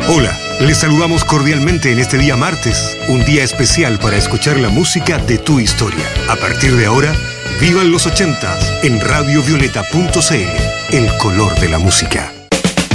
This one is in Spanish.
Hola, les saludamos cordialmente en este día martes, un día especial para escuchar la música de tu historia. A partir de ahora, vivan los 80s en radiovioleta.cl, el color de la música.